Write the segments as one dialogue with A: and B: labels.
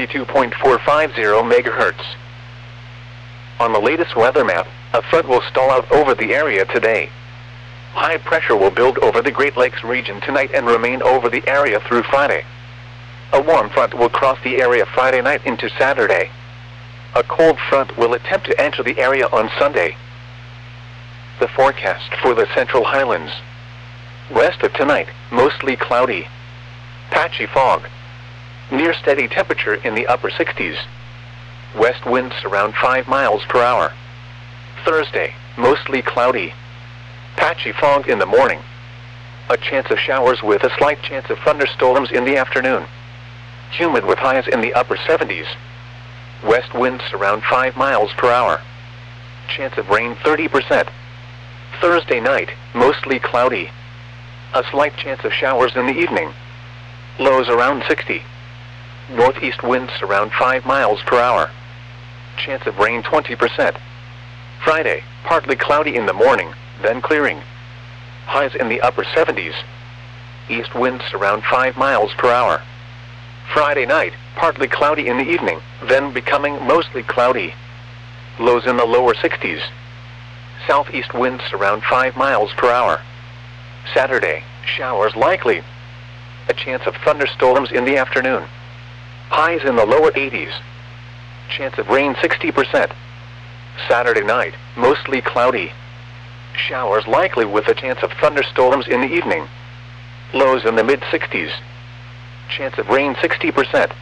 A: 162.450 megahertz. On the latest weather map, a front will stall out over the area today. High pressure will build over the Great Lakes region tonight and remain over the area through Friday. A warm front will cross the area Friday night into Saturday. A cold front will attempt to enter the area on Sunday. The forecast for the Central Highlands. West of tonight, mostly cloudy. Patchy fog. Near steady temperature in the upper 60s. West winds around 5 miles per hour. Thursday, mostly cloudy. Patchy fog in the morning. A chance of showers with a slight chance of thunderstorms in the afternoon. Humid with highs in the upper 70s. West winds around 5 miles per hour. Chance of rain 30%. Thursday night, mostly cloudy. A slight chance of showers in the evening. Lows around 60. Northeast winds around 5 miles per hour. Chance of rain 20%. Friday, partly cloudy in the morning, then clearing. Highs in the upper 70s. East winds around 5 miles per hour. Friday night, partly cloudy in the evening, then becoming mostly cloudy. Lows in the lower 60s. Southeast winds around 5 miles per hour. Saturday, showers likely. A chance of thunderstorms in the afternoon. Highs in the lower 80s. Chance of rain 60%. Saturday night, mostly cloudy. Showers likely with a chance of thunderstorms in the evening. Lows in the mid-60s. Chance of rain 60%.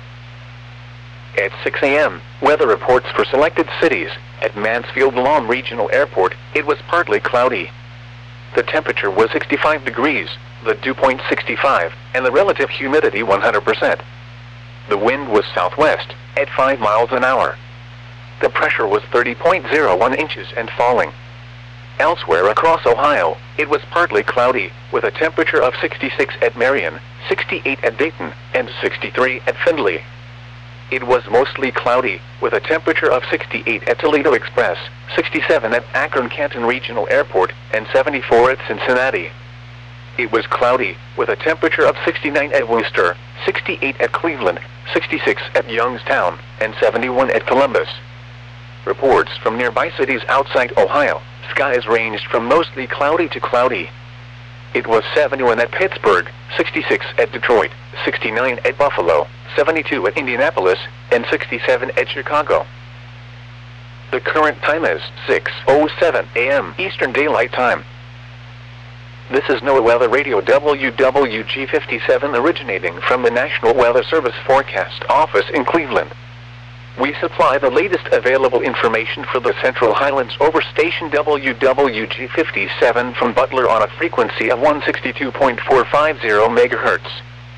A: At 6 a.m., weather reports for selected cities. At Mansfield Lawn Regional Airport, it was partly cloudy. The temperature was 65 degrees, the dew point 65, and the relative humidity 100%. The wind was southwest, at 5 miles an hour. The pressure was 30.01 inches and falling. Elsewhere across Ohio, it was partly cloudy, with a temperature of 66 at Marion, 68 at Dayton, and 63 at Findlay. It was mostly cloudy, with a temperature of 68 at Toledo Express, 67 at Akron-Canton Regional Airport, and 74 at Cincinnati. It was cloudy, with a temperature of 69 at Worcester, 68 at Cleveland, 66 at Youngstown, and 71 at Columbus. Reports from nearby cities outside Ohio, skies ranged from mostly cloudy to cloudy. It was 71 at Pittsburgh, 66 at Detroit, 69 at Buffalo, 72 at Indianapolis, and 67 at Chicago. The current time is 6:07 a.m. Eastern Daylight Time. This is NOAA Weather Radio WWG57 originating from the National Weather Service Forecast Office in Cleveland. We supply the latest available information for the Central Highlands over station WWG57 from Butler on a frequency of 162.450 megahertz.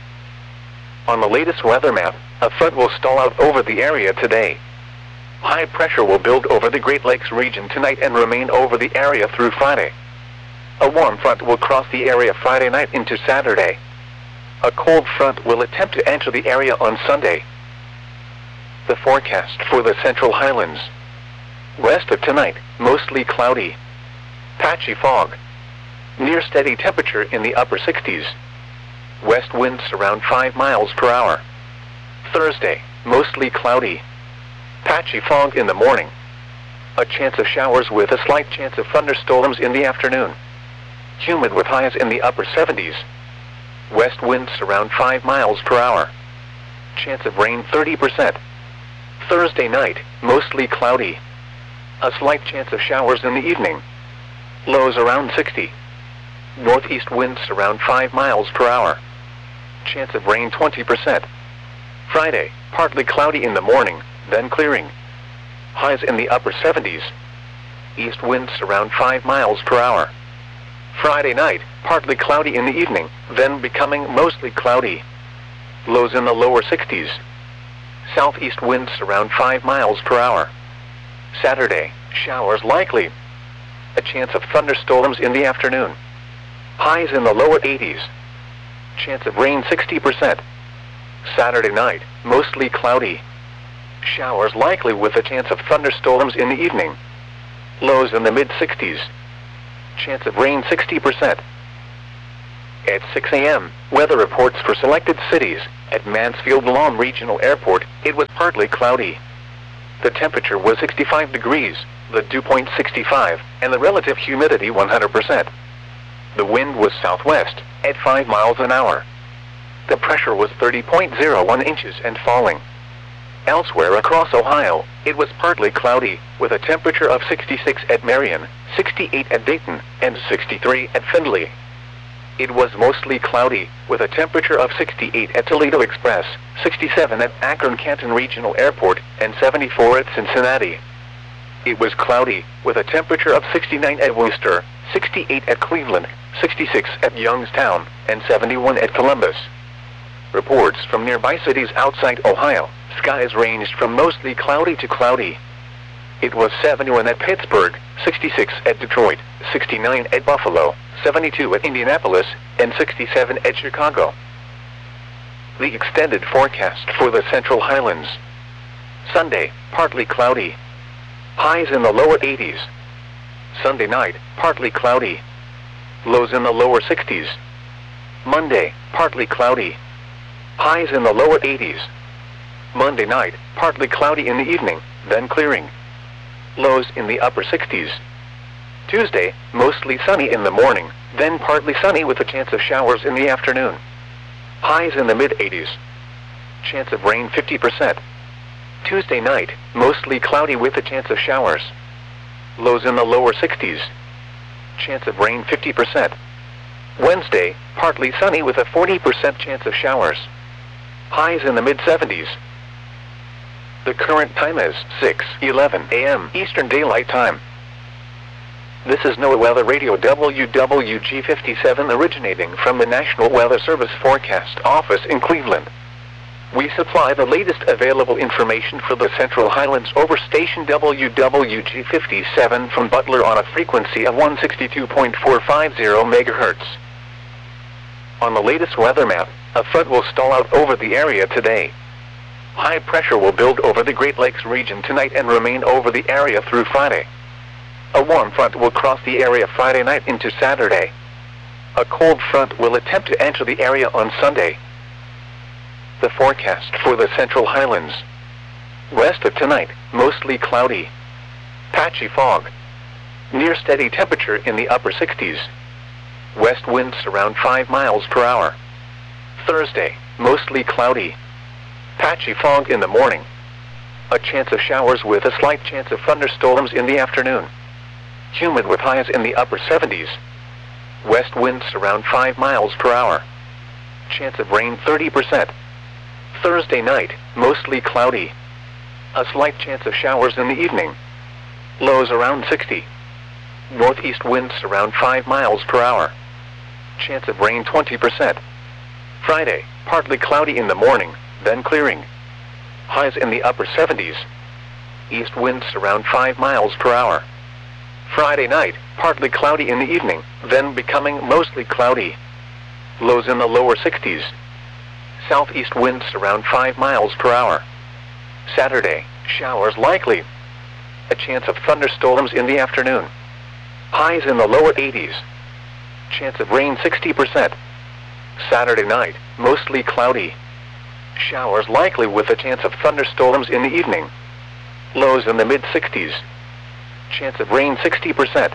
A: On the latest weather map, a front will stall out over the area today. High pressure will build over the Great Lakes region tonight and remain over the area through Friday. A warm front will cross the area Friday night into Saturday. A cold front will attempt to enter the area on Sunday. The forecast for the Central Highlands. West of tonight, mostly cloudy. Patchy fog. Near steady temperature in the upper 60s. West winds around 5 miles per hour. Thursday, mostly cloudy. Patchy fog in the morning. A chance of showers with a slight chance of thunderstorms in the afternoon. Humid with highs in the upper 70s. West winds around 5 miles per hour. Chance of rain 30%. Thursday night, mostly cloudy. A slight chance of showers in the evening. Lows around 60. Northeast winds around 5 miles per hour. Chance of rain 20%. Friday, partly cloudy in the morning, then clearing. Highs in the upper 70s. East winds around 5 miles per hour. Friday night, partly cloudy in the evening, then becoming mostly cloudy. Lows in the lower 60s. Southeast winds around 5 miles per hour. Saturday, showers likely. A chance of thunderstorms in the afternoon. Highs in the lower 80s. Chance of rain 60%. Saturday night, mostly cloudy. Showers likely with a chance of thunderstorms in the evening. Lows in the mid-60s. Chance of rain 60%. At 6 a.m., weather reports for selected cities. At Mansfield Lawn Regional Airport, it was partly cloudy. The temperature was 65 degrees, the dew point 65, and the relative humidity 100%. The wind was southwest, at 5 miles an hour. The pressure was 30.01 inches and falling. Elsewhere across Ohio, it was partly cloudy, with a temperature of 66 at Marion, 68 at Dayton, and 63 at Findlay. It was mostly cloudy, with a temperature of 68 at Toledo Express, 67 at Akron-Canton Regional Airport, and 74 at Cincinnati. It was cloudy, with a temperature of 69 at Worcester, 68 at Cleveland, 66 at Youngstown, and 71 at Columbus. Reports from nearby cities outside Ohio, skies ranged from mostly cloudy to cloudy. It was 71 at Pittsburgh, 66 at Detroit, 69 at Buffalo, 72 at Indianapolis, and 67 at Chicago. The extended forecast for the Central Highlands. Sunday, partly cloudy. Highs in the lower 80s. Sunday night, partly cloudy. Lows in the lower 60s. Monday, partly cloudy. Highs in the lower 80s. Monday night, partly cloudy in the evening, then clearing. Lows in the upper 60s. Tuesday, mostly sunny in the morning, then partly sunny with a chance of showers in the afternoon. Highs in the mid-80s. Chance of rain 50%. Tuesday night, mostly cloudy with a chance of showers. Lows in the lower 60s. Chance of rain 50%. Wednesday, partly sunny with a 40% chance of showers. Highs in the mid-70s. The current time is 6:11 a.m. Eastern Daylight Time. This is NOAA Weather Radio WWG57 originating from the National Weather Service Forecast Office in Cleveland. We supply the latest available information for the Central Highlands over station WWG57 from Butler on a frequency of 162.450 MHz. On the latest weather map, a front will stall out over the area today. High pressure will build over the Great Lakes region tonight and remain over the area through Friday. A warm front will cross the area Friday night into Saturday. A cold front will attempt to enter the area on Sunday. The forecast for the Central Highlands. West of tonight, mostly cloudy. Patchy fog. Near steady temperature in the upper 60s. West winds around 5 miles per hour. Thursday, mostly cloudy. Patchy fog in the morning. A chance of showers with a slight chance of thunderstorms in the afternoon. Humid with highs in the upper 70s. West winds around 5 miles per hour. Chance of rain 30%. Thursday night, mostly cloudy. A slight chance of showers in the evening. Lows around 60. Northeast winds around 5 miles per hour. Chance of rain 20%. Friday, partly cloudy in the morning, then clearing. Highs in the upper 70s. East winds around 5 miles per hour. Friday night, partly cloudy in the evening, then becoming mostly cloudy. Lows in the lower 60s. Southeast winds around 5 miles per hour. Saturday, showers likely. A chance of thunderstorms in the afternoon. Highs in the lower 80s. Chance of rain 60%. Saturday night, mostly cloudy. Showers likely with a chance of thunderstorms in the evening. Lows in the mid-60s. Chance of rain 60%.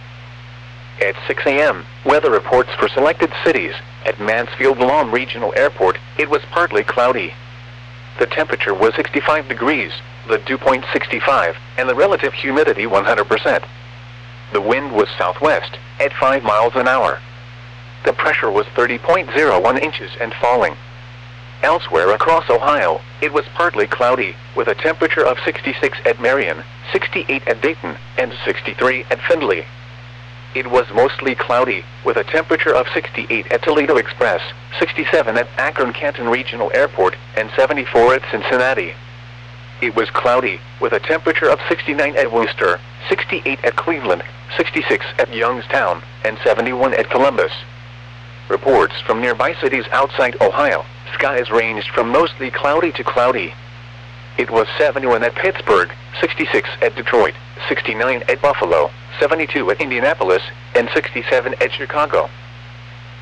A: At 6 a.m., weather reports for selected cities. At Mansfield Lawn Regional Airport, it was partly cloudy. The temperature was 65 degrees, the dew point 65, and the relative humidity 100%. The wind was southwest, at 5 miles an hour. The pressure was 30.01 inches and falling. Elsewhere across Ohio, it was partly cloudy, with a temperature of 66 at Marion, 68 at Dayton, and 63 at Findlay. It was mostly cloudy, with a temperature of 68 at Toledo Express, 67 at Akron-Canton Regional Airport, and 74 at Cincinnati. It was cloudy, with a temperature of 69 at Worcester, 68 at Cleveland, 66 at Youngstown, and 71 at Columbus. Reports from nearby cities outside Ohio, skies ranged from mostly cloudy to cloudy. It was 71 at Pittsburgh, 66 at Detroit, 69 at Buffalo, 72 at Indianapolis, and 67 at Chicago.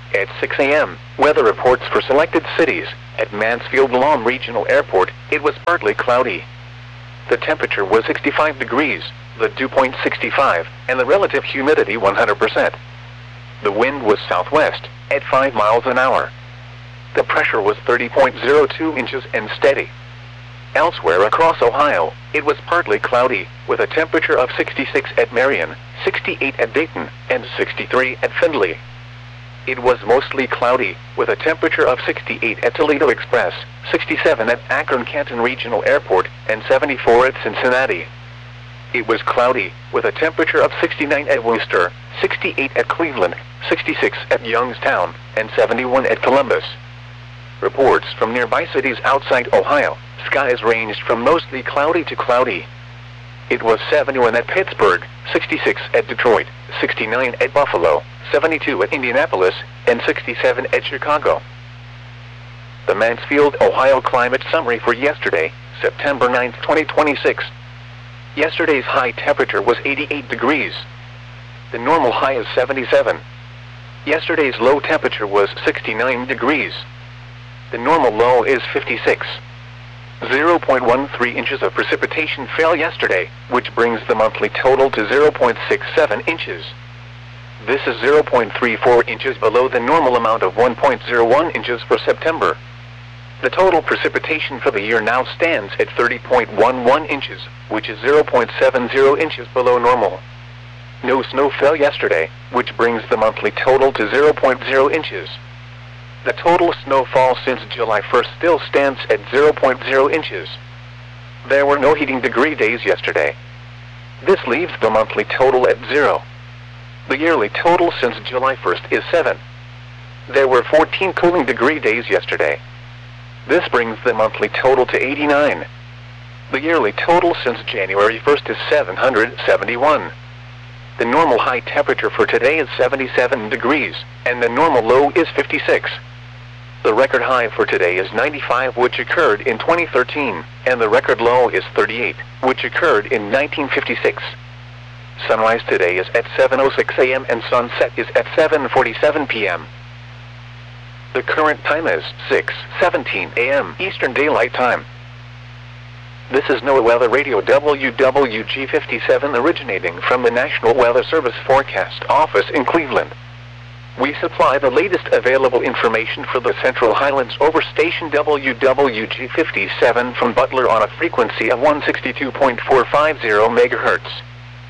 A: At 6 a.m., weather reports for selected cities. At Mansfield Lawn Regional Airport, it was partly cloudy. The temperature was 65 degrees, the dew point 65, and the relative humidity 100%. The wind was southwest, at 5 miles an hour. The pressure was 30.02 inches and steady. Elsewhere across Ohio, it was partly cloudy, with a temperature of 66 at Marion, 68 at Dayton, and 63 at Findlay. It was mostly cloudy, with a temperature of 68 at Toledo Express, 67 at Akron-Canton Regional Airport, and 74 at Cincinnati. It was cloudy, with a temperature of 69 at Worcester, 68 at Cleveland, 66 at Youngstown, and 71 at Columbus. Reports from nearby cities outside Ohio, skies ranged from mostly cloudy to cloudy. It was 71 at Pittsburgh, 66 at Detroit, 69 at Buffalo, 72 at Indianapolis, and 67 at Chicago. The Mansfield, Ohio climate summary for yesterday, September 9, 2026. Yesterday's high temperature was 88 degrees. The normal high is 77. Yesterday's low temperature was 69 degrees. The normal low is 56. 0.13 inches of precipitation fell yesterday, which brings the monthly total to 0.67 inches. This is 0.34 inches below the normal amount of 1.01 inches for September. The total precipitation for the year now stands at 30.11 inches, which is 0.70 inches below normal. No snow fell yesterday, which brings the monthly total to 0.0 inches. The total snowfall since July 1st still stands at 0.0 inches. There were no heating degree days yesterday. This leaves the monthly total at 0. The yearly total since July 1st is 7. There were 14 cooling degree days yesterday. This brings the monthly total to 89. The yearly total since January 1st is 771. The normal high temperature for today is 77 degrees, and the normal low is 56. The record high for today is 95, which occurred in 2013, and the record low is 38, which occurred in 1956. Sunrise today is at 7:06 a.m. and sunset is at 7:47 p.m. The current time is 6:17 a.m. Eastern Daylight Time. This is NOAA Weather Radio WWG57 originating from the National Weather Service Forecast Office in Cleveland. We supply the latest available information for the Central Highlands over station WWG57 from Butler on a frequency of 162.450 MHz.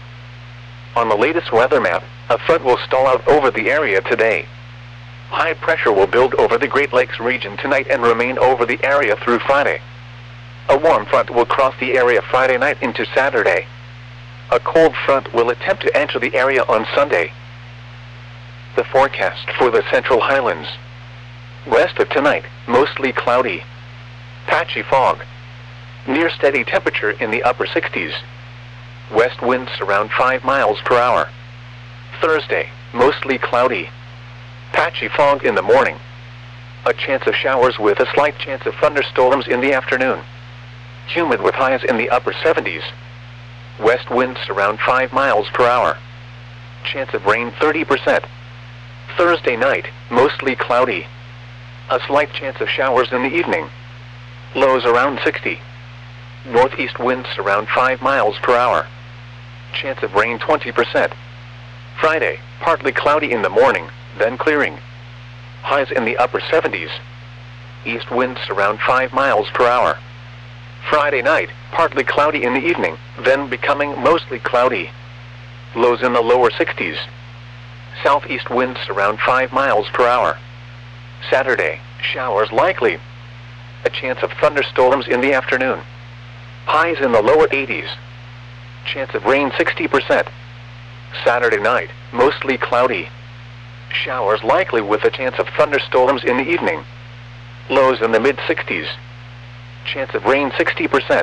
A: On the latest weather map, a front will stall out over the area today. High pressure will build over the Great Lakes region tonight and remain over the area through Friday. A warm front will cross the area Friday night into Saturday. A cold front will attempt to enter the area on Sunday. The forecast for the Central Highlands. West of tonight, mostly cloudy. Patchy fog. Near steady temperature in the upper 60s. West winds around 5 miles per hour. Thursday, mostly cloudy. Patchy fog in the morning. A chance of showers with a slight chance of thunderstorms in the afternoon. Humid with highs in the upper 70s. West winds around 5 miles per hour. Chance of rain 30%. Thursday night, mostly cloudy. A slight chance of showers in the evening. Lows around 60. Northeast winds around 5 miles per hour. Chance of rain 20%. Friday, partly cloudy in the morning, then clearing. Highs in the upper 70s. East winds around 5 miles per hour. Friday night, partly cloudy in the evening, then becoming mostly cloudy. Lows in the lower 60s. Southeast winds around 5 miles per hour. Saturday, showers likely. A chance of thunderstorms in the afternoon. Highs in the lower 80s. Chance of rain 60%. Saturday night, mostly cloudy. Showers likely with a chance of thunderstorms in the evening. Lows in the mid-60s. Chance of rain 60%.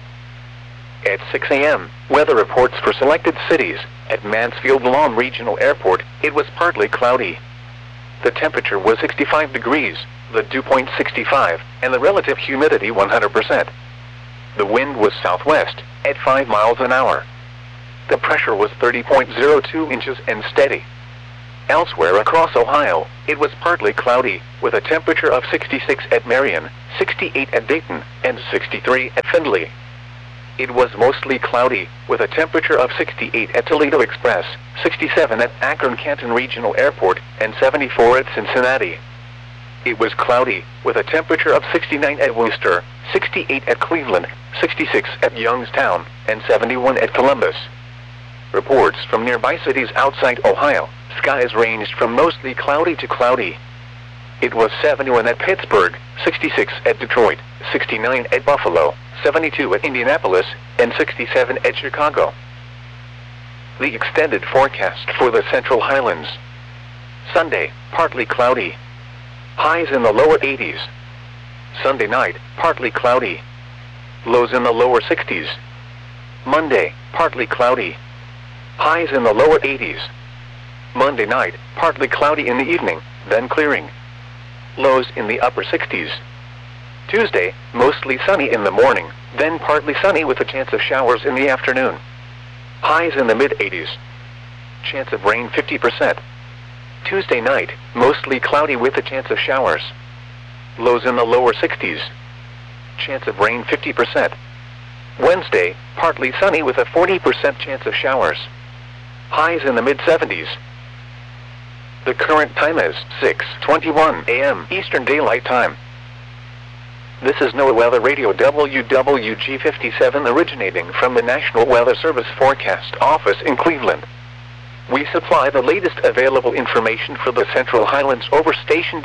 A: At 6 a.m., weather reports for selected cities. At Mansfield Lawn Regional Airport, it was partly cloudy. The temperature was 65 degrees, the dew point 65, and the relative humidity 100%. The wind was southwest, at 5 miles an hour. The pressure was 30.02 inches and steady. Elsewhere across Ohio, it was partly cloudy, with a temperature of 66 at Marion, 68 at Dayton, and 63 at Findlay. It was mostly cloudy, with a temperature of 68 at Toledo Express, 67 at Akron-Canton Regional Airport, and 74 at Cincinnati. It was cloudy, with a temperature of 69 at Worcester, 68 at Cleveland, 66 at Youngstown, and 71 at Columbus. Reports from nearby cities outside Ohio, skies ranged from mostly cloudy to cloudy. It was 71 at Pittsburgh, 66 at Detroit, 69 at Buffalo, 72 at Indianapolis, and 67 at Chicago. The extended forecast for the Central Highlands. Sunday, partly cloudy. Highs in the lower 80s. Sunday night, partly cloudy. Lows in the lower 60s. Monday, partly cloudy. Highs in the lower 80s. Monday night, partly cloudy in the evening, then clearing. Lows in the upper 60s. Tuesday, mostly sunny in the morning, then partly sunny with a chance of showers in the afternoon. Highs in the mid-80s. Chance of rain 50%. Tuesday night, mostly cloudy with a chance of showers. Lows in the lower 60s. Chance of rain 50%. Wednesday, partly sunny with a 40% chance of showers. Highs in the mid-70s. The current time is 6:21 a.m. Eastern Daylight Time. This is NOAA Weather Radio WWG57 originating from the National Weather Service Forecast Office in Cleveland. We supply the latest available information for the Central Highlands over station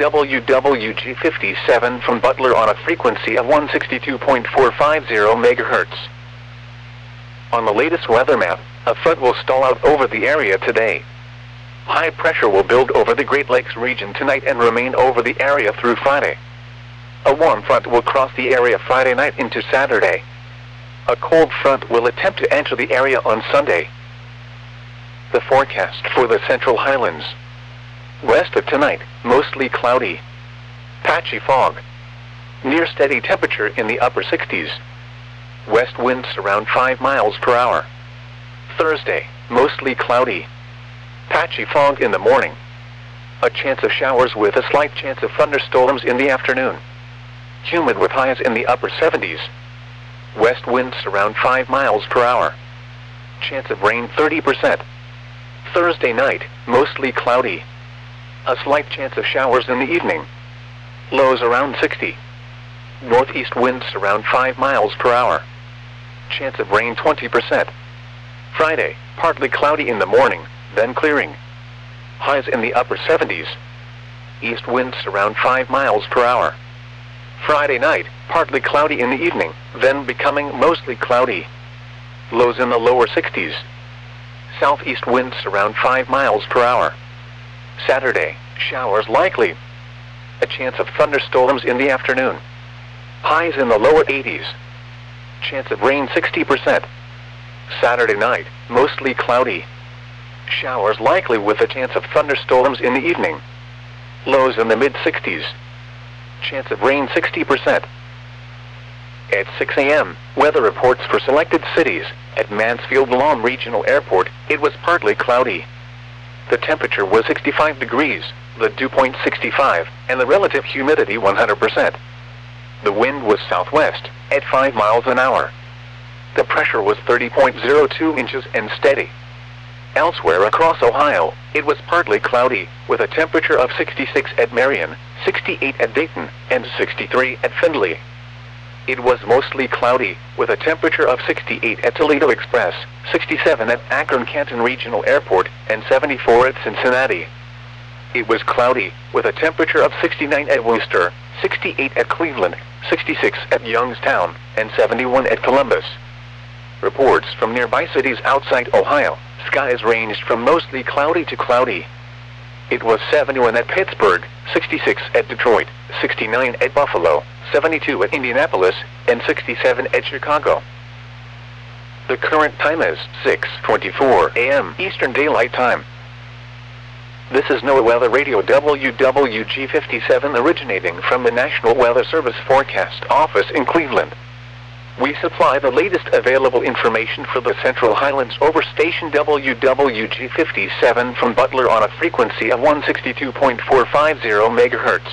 A: WWG57 from Butler on a frequency of 162.450 MHz. On the latest weather map, a front will stall out over the area today. High pressure will build over the Great Lakes region tonight and remain over the area through Friday. A warm front will cross the area Friday night into Saturday. A cold front will attempt to enter the area on Sunday. The forecast for the Central Highlands. West of tonight, mostly cloudy. Patchy fog. Near steady temperature in the upper 60s. West winds around 5 miles per hour. Thursday, mostly cloudy. Patchy fog in the morning. A chance of showers with a slight chance of thunderstorms in the afternoon. Humid with highs in the upper 70s. West winds around 5 miles per hour. Chance of rain 30%. Thursday night, mostly cloudy. A slight chance of showers in the evening. Lows around 60. Northeast winds around 5 miles per hour. Chance of rain 20%. Friday, partly cloudy in the morning, then clearing. Highs in the upper 70s. East winds around 5 miles per hour. Friday night, partly cloudy in the evening, then becoming mostly cloudy. Lows in the lower 60s. Southeast winds around 5 miles per hour. Saturday, showers likely. A chance of thunderstorms in the afternoon. Highs in the lower 80s. Chance of rain 60%. Saturday night, mostly cloudy. Showers likely with a chance of thunderstorms in the evening. Lows in the mid-60s. Chance of rain 60%. At 6 a.m., weather reports for selected cities. At Mansfield Lawn Regional Airport, it was partly cloudy. The temperature was 65 degrees, the dew point 65, and the relative humidity 100%. The wind was southwest, at 5 miles an hour. The pressure was 30.02 inches and steady. Elsewhere across Ohio, it was partly cloudy, with a temperature of 66 at Marion, 68 at Dayton, and 63 at Findlay. It was mostly cloudy, with a temperature of 68 at Toledo Express, 67 at Akron-Canton Regional Airport, and 74 at Cincinnati. It was cloudy, with a temperature of 69 at Worcester, 68 at Cleveland, 66 at Youngstown, and 71 at Columbus. Reports from nearby cities outside Ohio, skies ranged from mostly cloudy to cloudy. It was 71 at Pittsburgh, 66 at Detroit, 69 at Buffalo, 72 at Indianapolis, and 67 at Chicago. The current time is 6:24 a.m. Eastern Daylight Time. This is NOAA Weather Radio WWG57 originating from the National Weather Service Forecast Office in Cleveland. We supply the latest available information for the Central Highlands over station WWG57 from Butler on a frequency of 162.450 MHz.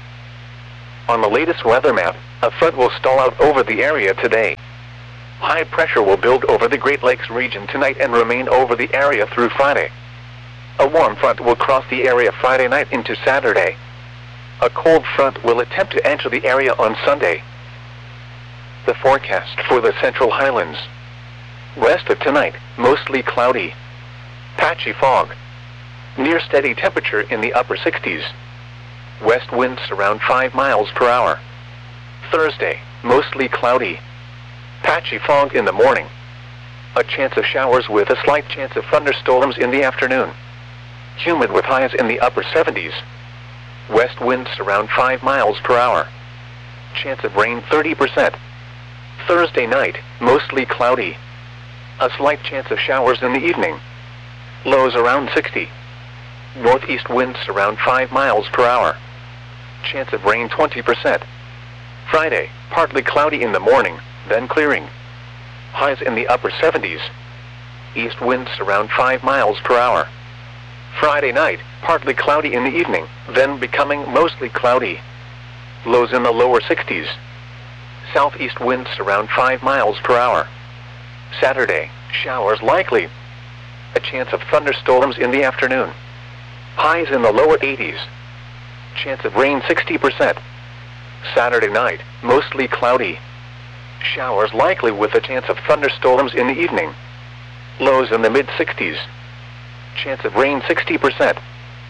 A: On the latest weather map, a front will stall out over the area today. High pressure will build over the Great Lakes region tonight and remain over the area through Friday. A warm front will cross the area Friday night into Saturday. A cold front will attempt to enter the area on Sunday. The forecast for the Central Highlands. West of tonight, mostly cloudy. Patchy fog. Near steady temperature in the upper 60s. West winds around 5 miles per hour. Thursday, mostly cloudy. Patchy fog in the morning. A chance of showers with a slight chance of thunderstorms in the afternoon. Humid with highs in the upper 70s. West winds around 5 miles per hour. Chance of rain 30%. Thursday night, mostly cloudy. A slight chance of showers in the evening. Lows around 60. Northeast winds around 5 miles per hour. Chance of rain 20%. Friday, partly cloudy in the morning, then clearing. Highs in the upper 70s. East winds around 5 miles per hour. Friday night, partly cloudy in the evening, then becoming mostly cloudy. Lows in the lower 60s. Southeast winds around 5 miles per hour. Saturday, showers likely. A chance of thunderstorms in the afternoon. Highs in the lower 80s. Chance of rain 60%. Saturday night, mostly cloudy. Showers likely with a chance of thunderstorms in the evening. Lows in the mid-60s. Chance of rain 60%.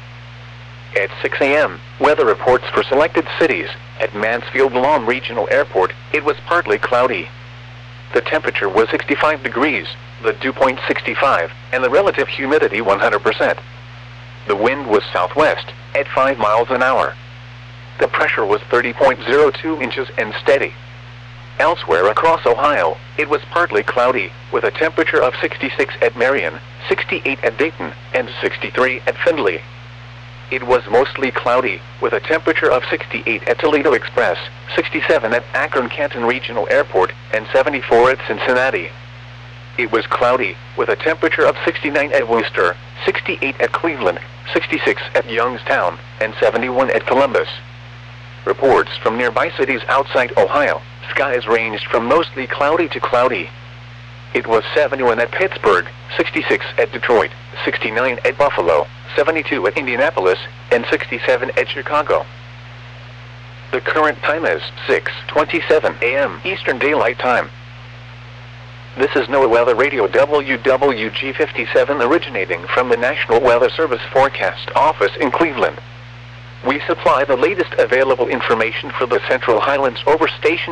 A: At 6 a.m., weather reports for selected cities. At Mansfield Lawn Regional Airport, it was partly cloudy. The temperature was 65 degrees, the dew point 65, and the relative humidity 100%. The wind was southwest, at 5 miles an hour. The pressure was 30.02 inches and steady. Elsewhere across Ohio, it was partly cloudy, with a temperature of 66 at Marion, 68 at Dayton, and 63 at Findlay. It was mostly cloudy, with a temperature of 68 at Toledo Express, 67 at Akron-Canton Regional Airport, and 74 at Cincinnati. It was cloudy, with a temperature of 69 at Worcester, 68 at Cleveland, 66 at Youngstown, and 71 at Columbus. Reports from nearby cities outside Ohio, skies ranged from mostly cloudy to cloudy. It was 71 at Pittsburgh, 66 at Detroit, 69 at Buffalo, 72 at Indianapolis, and 67 at Chicago. The current time is 6:27 a.m. Eastern Daylight Time. This is NOAA Weather Radio WWG57 originating from the National Weather Service Forecast Office in Cleveland. We supply the latest available information for the Central Highlands over station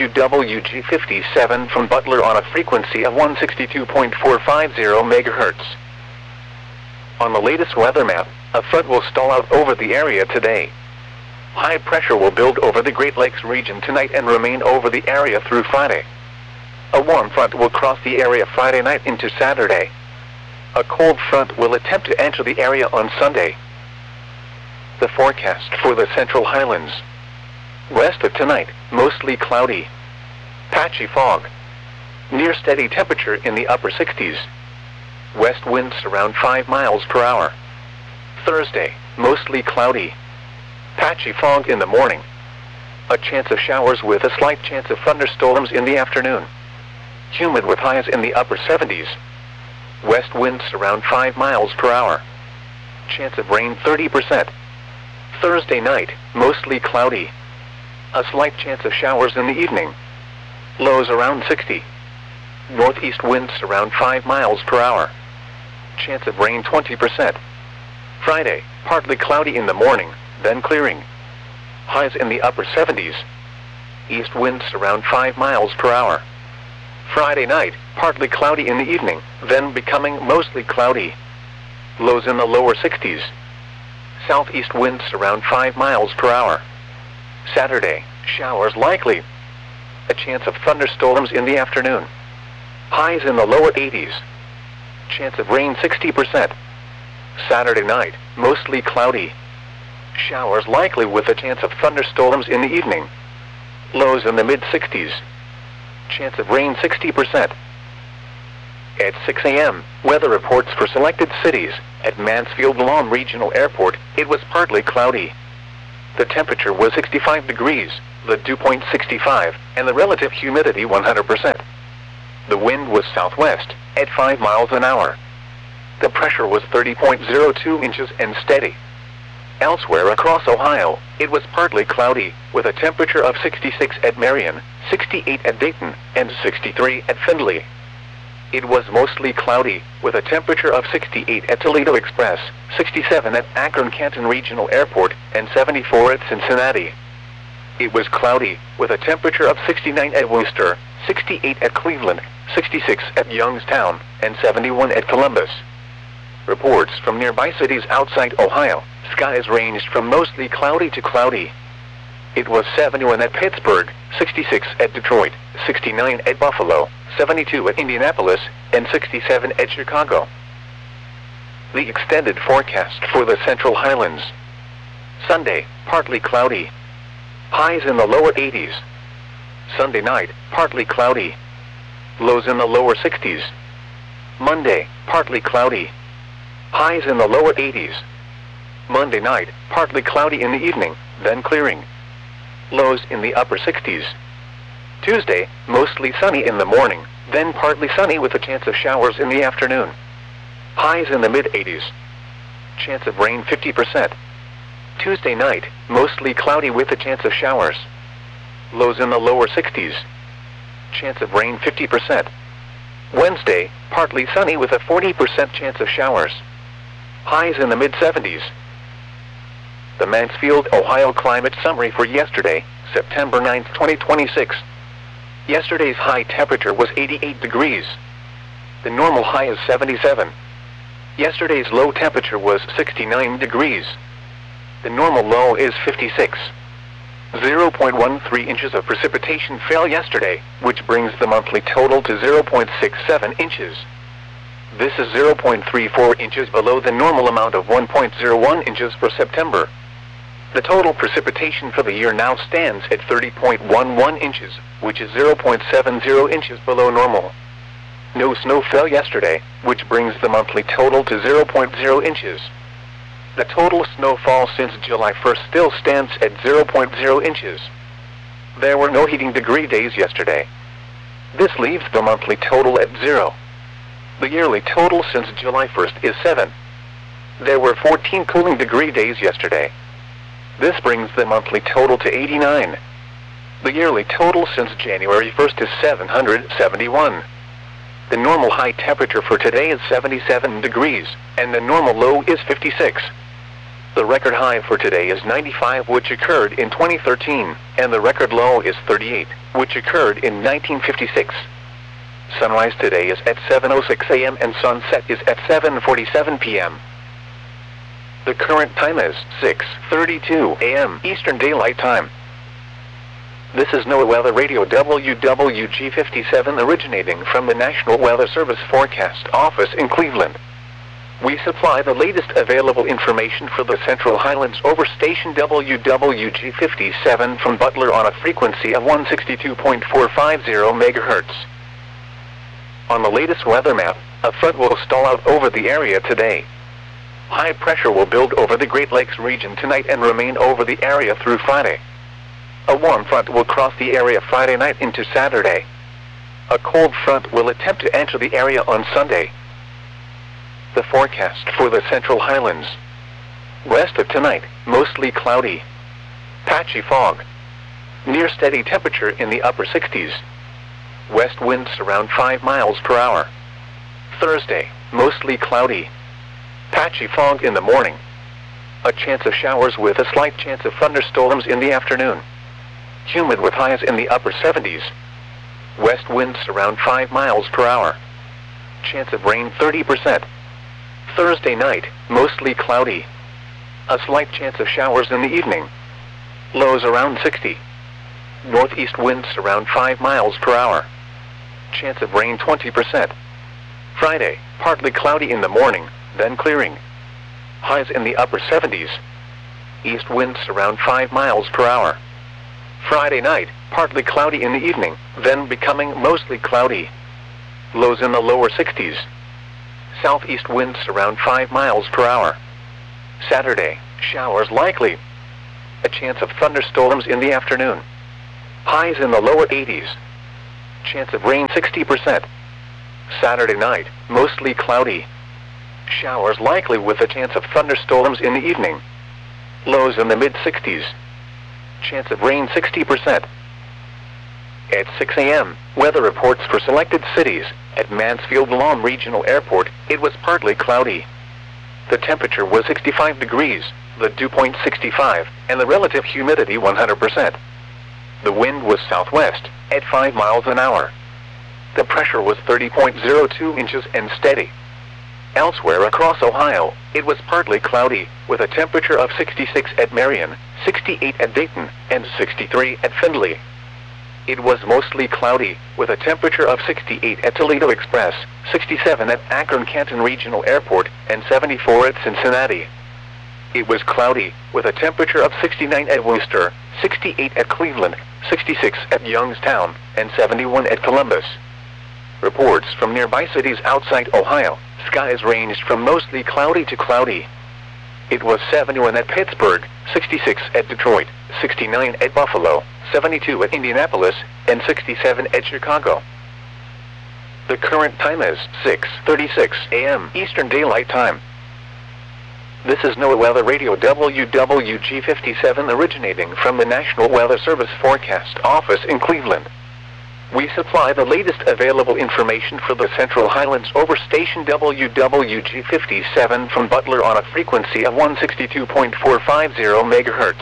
A: WWG57 from Butler on a frequency of 162.450 MHz. On the latest weather map, a front will stall out over the area today. High pressure will build over the Great Lakes region tonight and remain over the area through Friday. A warm front will cross the area Friday night into Saturday. A cold front will attempt to enter the area on Sunday. The forecast for the Central Highlands. West of tonight, mostly cloudy. Patchy fog. Near steady temperature in the upper 60s. West winds around 5 miles per hour. Thursday, mostly cloudy. Patchy fog in the morning. A chance of showers with a slight chance of thunderstorms in the afternoon. Humid with highs in the upper 70s. West winds around 5 miles per hour. Chance of rain 30%. Thursday night, mostly cloudy. A slight chance of showers in the evening. Lows around 60. Northeast winds around 5 miles per hour. Chance of rain 20%. Friday, partly cloudy in the morning, then clearing. Highs in the upper 70s. East winds around 5 miles per hour. Friday night, partly cloudy in the evening, then becoming mostly cloudy. Lows in the lower 60s. Southeast winds around 5 miles per hour. Saturday, showers likely. A chance of thunderstorms in the afternoon. Highs in the lower 80s. Chance of rain 60%. Saturday night, mostly cloudy. Showers likely with a chance of thunderstorms in the evening. Lows in the mid-60s. Chance of rain 60%. At 6 a.m., weather reports for selected cities. At Mansfield Lawn Regional Airport, it was partly cloudy. The temperature was 65 degrees, the dew point 65, and the relative humidity 100%. The wind was southwest, at 5 miles an hour. The pressure was 30.02 inches and steady. Elsewhere across Ohio, it was partly cloudy, with a temperature of 66 at Marion, 68 at Dayton, and 63 at Findlay. It was mostly cloudy, with a temperature of 68 at Toledo Express, 67 at Akron-Canton Regional Airport, and 74 at Cincinnati. It was cloudy, with a temperature of 69 at Worcester, 68 at Cleveland, 66 at Youngstown, and 71 at Columbus. Reports from nearby cities outside Ohio, skies ranged from mostly cloudy to cloudy. It was 71 at Pittsburgh, 66 at Detroit, 69 at Buffalo, 72 at Indianapolis, and 67 at Chicago. The extended forecast for the Central Highlands. Sunday, partly cloudy. Highs in the lower 80s. Sunday night, partly cloudy. Lows in the lower 60s. Monday, partly cloudy. Highs in the lower 80s. Monday night, partly cloudy in the evening, then clearing. Lows in the upper 60s. Tuesday, mostly sunny in the morning, then partly sunny with a chance of showers in the afternoon. Highs in the mid-80s. Chance of rain 50%. Tuesday night, mostly cloudy with a chance of showers. Lows in the lower 60s. Chance of rain 50%. Wednesday, partly sunny with a 40% chance of showers. Highs in the mid-70s. The Mansfield, Ohio climate summary for yesterday, September 9, 2026. Yesterday's high temperature was 88 degrees. The normal high is 77. Yesterday's low temperature was 69 degrees. The normal low is 56. 0.13 inches of precipitation fell yesterday, which brings the monthly total to 0.67 inches. This is 0.34 inches below the normal amount of 1.01 inches for September. The total precipitation for the year now stands at 30.11 inches, which is 0.70 inches below normal. No snow fell yesterday, which brings the monthly total to 0.0 inches. The total snowfall since July 1st still stands at 0.0 inches. There were no heating degree days yesterday. This leaves the monthly total at 0. The yearly total since July 1st is 7. There were 14 cooling degree days yesterday. This brings the monthly total to 89. The yearly total since January 1st is 771. The normal high temperature for today is 77 degrees, and the normal low is 56. The record high for today is 95, which occurred in 2013, and the record low is 38, which occurred in 1956. Sunrise today is at 7:06 a.m. and sunset is at 7:47 p.m. The current time is 6:32 a.m. Eastern Daylight Time. This is NOAA Weather Radio WWG57 originating from the National Weather Service Forecast Office in Cleveland. We supply the latest available information for the Central Highlands over station WWG57 from Butler on a frequency of 162.450 MHz. On the latest weather map, a front will stall out over the area today. High pressure will build over the Great Lakes region tonight and remain over the area through Friday. A warm front will cross the area Friday night into Saturday. A cold front will attempt to enter the area on Sunday. The forecast for the Central Highlands. West of tonight, mostly cloudy. Patchy fog. Near steady temperature in the upper 60s. West winds around 5 miles per hour. Thursday, mostly cloudy. Patchy fog in the morning. A chance of showers with a slight chance of thunderstorms in the afternoon. Humid with highs in the upper 70s. West winds around 5 miles per hour. Chance of rain 30%. Thursday night, mostly cloudy. A slight chance of showers in the evening. Lows around 60. Northeast winds around 5 miles per hour. Chance of rain 20%. Friday, partly cloudy in the morning, then clearing. Highs in the upper 70s. East winds around 5 miles per hour. Friday night, partly cloudy in the evening, then becoming mostly cloudy. Lows in the lower 60s. Southeast winds around 5 miles per hour. Saturday, showers likely. A chance of thunderstorms in the afternoon. Highs in the lower 80s. Chance of rain 60%. Saturday night, mostly cloudy. Showers likely with a chance of thunderstorms in the evening. Lows in the mid-60s. Chance of rain 60%. At 6 a.m., weather reports for selected cities. At Mansfield Lawn Regional Airport, it was partly cloudy. The temperature was 65 degrees, the dew point 65, and the relative humidity 100%. The wind was southwest, at 5 miles an hour. The pressure was 30.02 inches and steady. Elsewhere across Ohio, it was partly cloudy, with a temperature of 66 at Marion, 68 at Dayton, and 63 at Findlay. It was mostly cloudy, with a temperature of 68 at Toledo Express, 67 at Akron-Canton Regional Airport, and 74 at Cincinnati. It was cloudy, with a temperature of 69 at Worcester, 68 at Cleveland, 66 at Youngstown, and 71 at Columbus. Reports from nearby cities outside Ohio, skies ranged from mostly cloudy to cloudy. It was 71 at Pittsburgh, 66 at Detroit, 69 at Buffalo, 72 at Indianapolis, and 67 at Chicago. The current time is 6:36 a.m. Eastern Daylight Time. This is NOAA Weather Radio WWG57 originating from the National Weather Service Forecast Office in Cleveland. We supply the latest available information for the Central Highlands over station WWG57 from Butler on a frequency of 162.450 MHz.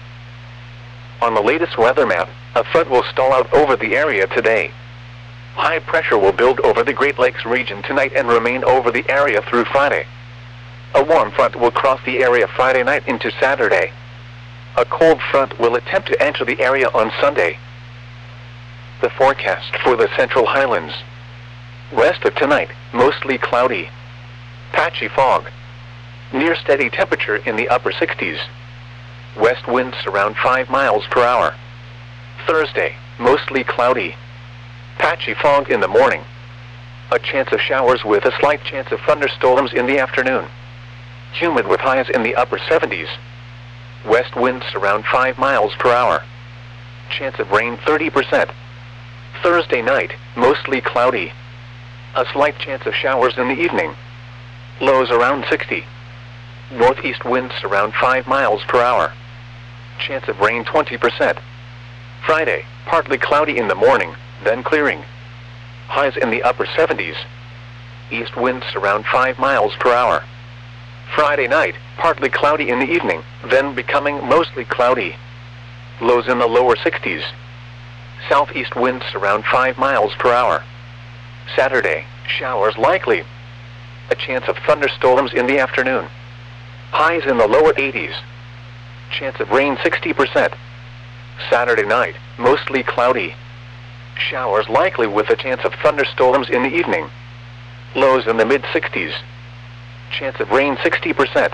A: On the latest weather map, a front will stall out over the area today. High pressure will build over the Great Lakes region tonight and remain over the area through Friday. A warm front will cross the area Friday night into Saturday. A cold front will attempt to enter the area on Sunday. The forecast for the Central Highlands. Rest of tonight, mostly cloudy. Patchy fog. Near steady temperature in the upper 60s. West winds around 5 miles per hour. Thursday, mostly cloudy. Patchy fog in the morning. A chance of showers with a slight chance of thunderstorms in the afternoon. Humid with highs in the upper 70s. West winds around 5 miles per hour. Chance of rain 30%. Thursday night, mostly cloudy. A slight chance of showers in the evening. Lows around 60. Northeast winds around 5 miles per hour. Chance of rain 20%. Friday, partly cloudy in the morning, then clearing. Highs in the upper 70s. East winds around 5 miles per hour. Friday night, partly cloudy in the evening, then becoming mostly cloudy. Lows in the lower 60s. Southeast winds around 5 miles per hour. Saturday, showers likely. A chance of thunderstorms in the afternoon. Highs in the lower 80s. Chance of rain 60%. Saturday night, mostly cloudy. Showers likely with a chance of thunderstorms in the evening. Lows in the mid-60s. Chance of rain 60%.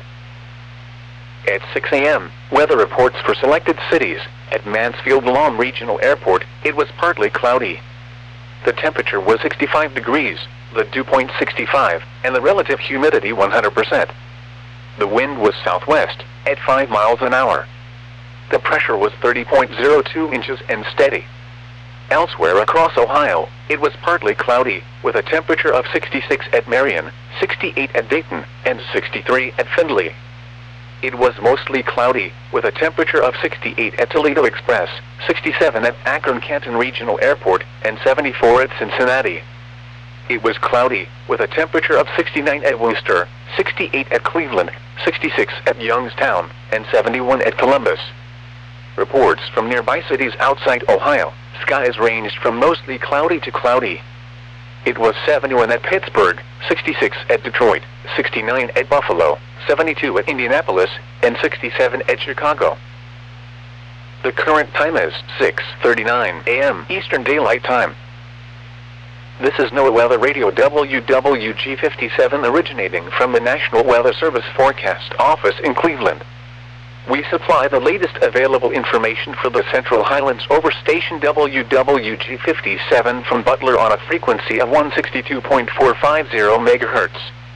A: At 6 a.m., weather reports for selected cities. At Mansfield Lawn Regional Airport, it was partly cloudy. The temperature was 65 degrees, the dew point 65, and the relative humidity 100%. The wind was southwest, at 5 miles an hour. The pressure was 30.02 inches and steady. Elsewhere across Ohio, it was partly cloudy, with a temperature of 66 at Marion, 68 at Dayton, and 63 at Findlay. It was mostly cloudy, with a temperature of 68 at Toledo Express, 67 at Akron-Canton Regional Airport, and 74 at Cincinnati. It was cloudy, with a temperature of 69 at Worcester, 68 at Cleveland, 66 at Youngstown, and 71 at Columbus. Reports from nearby cities outside Ohio, skies ranged from mostly cloudy to cloudy. It was 71 at Pittsburgh, 66 at Detroit, 69 at Buffalo, 72 at Indianapolis, and 67 at Chicago. The current time is 6:39 a.m. Eastern Daylight Time. This is NOAA Weather Radio WWG57 originating from the National Weather Service Forecast Office in Cleveland. We supply the latest available information for the Central Highlands over station WWG57 from Butler on a frequency of 162.450 MHz.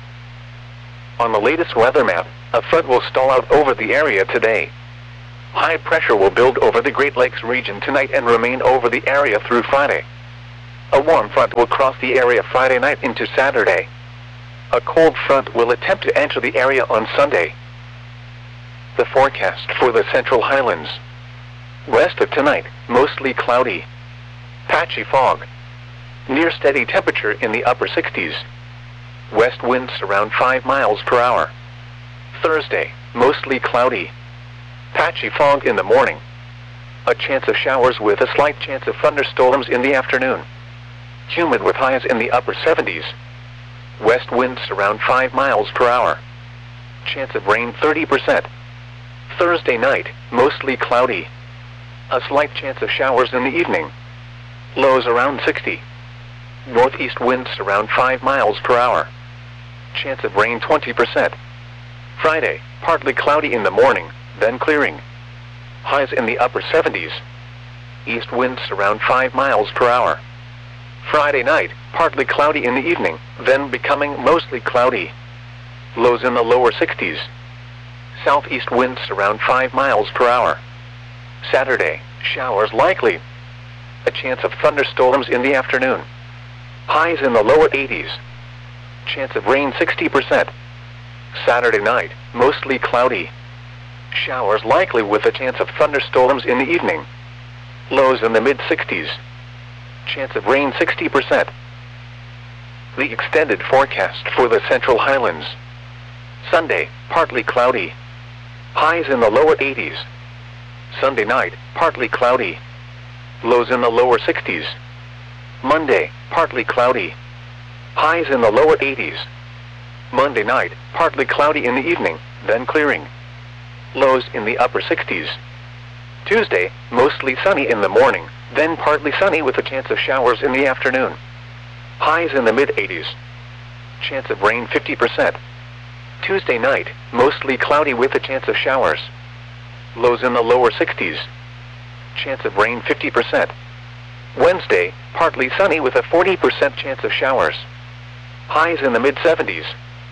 A: On the latest weather map, a front will stall out over the area today. High pressure will build over the Great Lakes region tonight and remain over the area through Friday. A warm front will cross the area Friday night into Saturday. A cold front will attempt to enter the area on Sunday. The forecast for the Central Highlands. West of tonight, mostly cloudy. Patchy fog. Near steady temperature in the upper 60s. West winds around 5 miles per hour. Thursday, mostly cloudy. Patchy fog in the morning. A chance of showers with a slight chance of thunderstorms in the afternoon. Humid with highs in the upper 70s. West winds around 5 miles per hour. Chance of rain 30%. Thursday night, mostly cloudy. A slight chance of showers in the evening. Lows around 60. Northeast winds around 5 miles per hour. Chance of rain 20%. Friday, partly cloudy in the morning, then clearing. Highs in the upper 70s. East winds around 5 miles per hour. Friday night, partly cloudy in the evening, then becoming mostly cloudy. Lows in the lower 60s. Southeast winds around 5 miles per hour. Saturday, showers likely. A chance of thunderstorms in the afternoon. Highs in the lower 80s. Chance of rain 60%. Saturday night, mostly cloudy. Showers likely with a chance of thunderstorms in the evening. Lows in the mid-60s. Chance of rain 60%. The extended forecast for the Central Highlands. Sunday, partly cloudy. Highs in the lower 80s. Sunday night, partly cloudy. Lows in the lower 60s. Monday, partly cloudy. Highs in the lower 80s. Monday night, partly cloudy in the evening, then clearing. Lows in the upper 60s. Tuesday, mostly sunny in the morning, then partly sunny with a chance of showers in the afternoon. Highs in the mid-80s. Chance of rain 50%. Tuesday night, mostly cloudy with a chance of showers. Lows in the lower 60s. Chance of rain 50%. Wednesday, partly sunny with a 40% chance of showers. Highs in the mid-70s.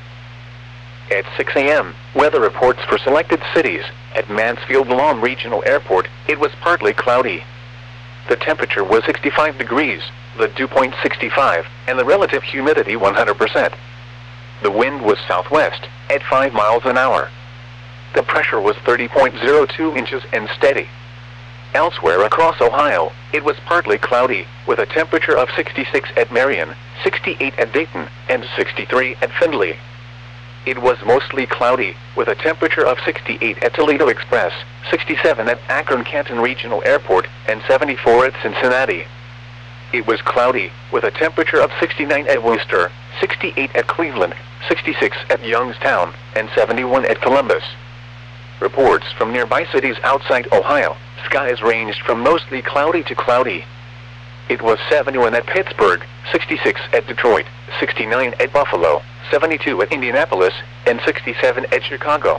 A: At 6 a.m., weather reports for selected cities. At Mansfield Lawn Regional Airport, it was partly cloudy. The temperature was 65 degrees, the dew point 65, and the relative humidity 100%. The wind was southwest, at 5 miles an hour. The pressure was 30.02 inches and steady. Elsewhere across Ohio, it was partly cloudy, with a temperature of 66 at Marion, 68 at Dayton, and 63 at Findlay. It was mostly cloudy, with a temperature of 68 at Toledo Express, 67 at Akron-Canton Regional Airport, and 74 at Cincinnati. It was cloudy, with a temperature of 69 at Worcester, 68 at Cleveland, 66 at Youngstown, and 71 at Columbus. Reports from nearby cities outside Ohio, skies ranged from mostly cloudy to cloudy. It was 71 at Pittsburgh, 66 at Detroit, 69 at Buffalo, 72 at Indianapolis, and 67 at Chicago.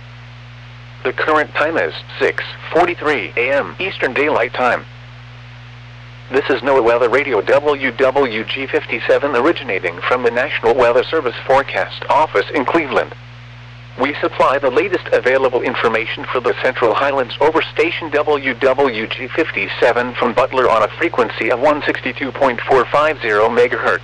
A: The current time is 6:43 a.m. Eastern Daylight Time. This is NOAA Weather Radio WWG57 originating from the National Weather Service Forecast Office in Cleveland. We supply the latest available information for the Central Highlands over station WWG57 from Butler on a frequency of 162.450 MHz.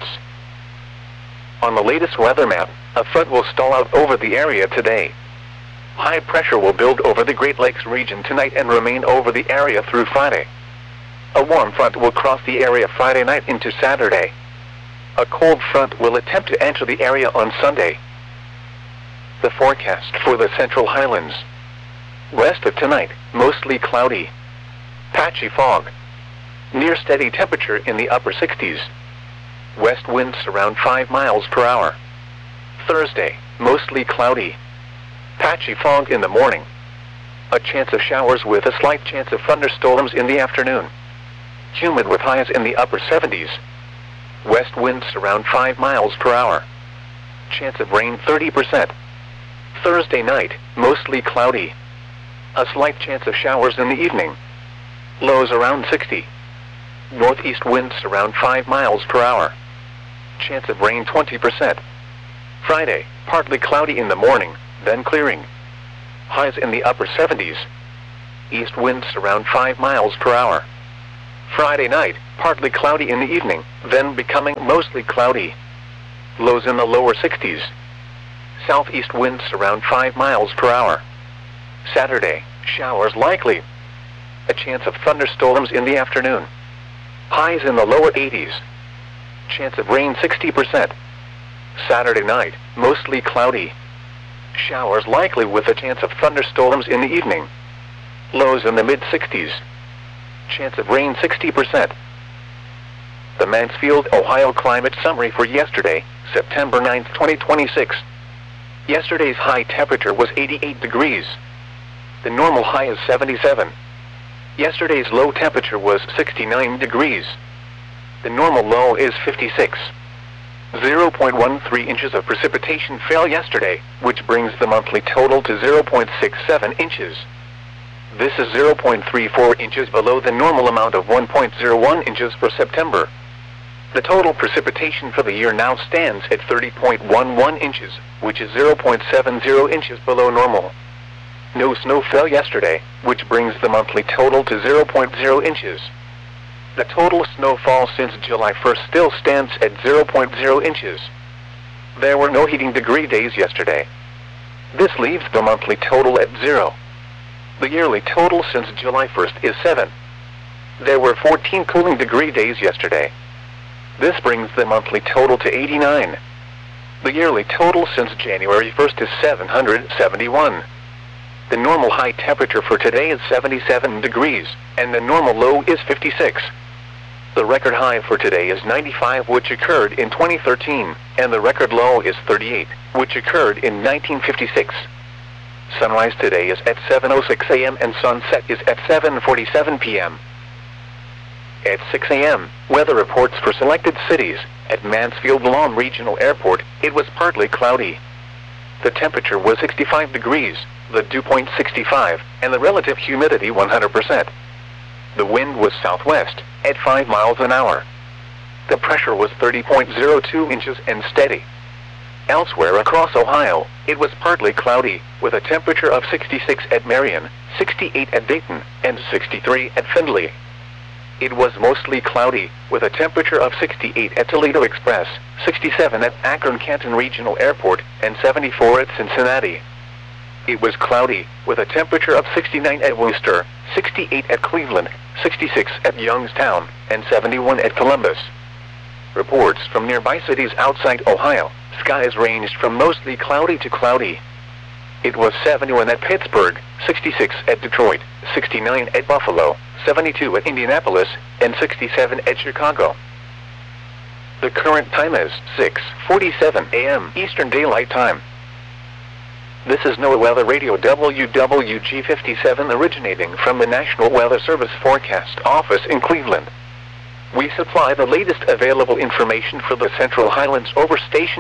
A: On the latest weather map, a front will stall out over the area today. High pressure will build over the Great Lakes region tonight and remain over the area through Friday. A warm front will cross the area Friday night into Saturday. A cold front will attempt to enter the area on Sunday. The forecast for the Central Highlands. West of tonight, mostly cloudy. Patchy fog. Near steady temperature in the upper 60s. West winds around 5 miles per hour. Thursday, mostly cloudy. Patchy fog in the morning. A chance of showers with a slight chance of thunderstorms in the afternoon. Humid with highs in the upper 70s. West winds around 5 miles per hour. Chance of rain 30%. Thursday night, mostly cloudy. A slight chance of showers in the evening. Lows around 60. Northeast winds around 5 miles per hour. Chance of rain 20%. Friday, partly cloudy in the morning, then clearing. Highs in the upper 70s. East winds around 5 miles per hour. Friday night, partly cloudy in the evening, then becoming mostly cloudy. Lows in the lower 60s. Southeast winds around 5 miles per hour. Saturday, showers likely. A chance of thunderstorms in the afternoon. Highs in the lower 80s. Chance of rain 60%. Saturday night, mostly cloudy. Showers likely with a chance of thunderstorms in the evening. Lows in the mid-60s. Chance of rain 60%. The Mansfield, Ohio climate summary for yesterday, September 9, 2026. Yesterday's high temperature was 88 degrees. The normal high is 77. Yesterday's low temperature was 69 degrees. The normal low is 56. 0.13 inches of precipitation fell yesterday, which brings the monthly total to 0.67 inches. This is 0.34 inches below the normal amount of 1.01 inches for September. The total precipitation for the year now stands at 30.11 inches, which is 0.70 inches below normal. No snow fell yesterday, which brings the monthly total to 0.0 inches. The total snowfall since July 1st still stands at 0.0 inches. There were no heating degree days yesterday. This leaves the monthly total at 0. The yearly total since July 1st is 7. There were 14 cooling degree days yesterday. This brings the monthly total to 89. The yearly total since January 1st is 771. The normal high temperature for today is 77 degrees, and the normal low is 56. The record high for today is 95, which occurred in 2013, and the record low is 38, which occurred in 1956. Sunrise today is at 7:06 a.m. and sunset is at 7:47 p.m. At 6 a.m., weather reports for selected cities. At Mansfield Lawn Regional Airport, it was partly cloudy. The temperature was 65 degrees, the dew point 65, and the relative humidity 100%. The wind was southwest, at 5 miles an hour. The pressure was 30.02 inches and steady. Elsewhere across Ohio, it was partly cloudy, with a temperature of 66 at Marion, 68 at Dayton, and 63 at Findlay. It was mostly cloudy, with a temperature of 68 at Toledo Express, 67 at Akron-Canton Regional Airport, and 74 at Cincinnati. It was cloudy, with a temperature of 69 at Worcester, 68 at Cleveland, 66 at Youngstown, and 71 at Columbus. Reports from nearby cities outside Ohio, skies ranged from mostly cloudy to cloudy. It was 71 at Pittsburgh, 66 at Detroit, 69 at Buffalo, 72 at Indianapolis, and 67 at Chicago. The current time is 6:47 a.m. Eastern Daylight Time. This is NOAA Weather Radio WWG57 originating from the National Weather Service Forecast Office in Cleveland. We supply the latest available information for the Central Highlands over station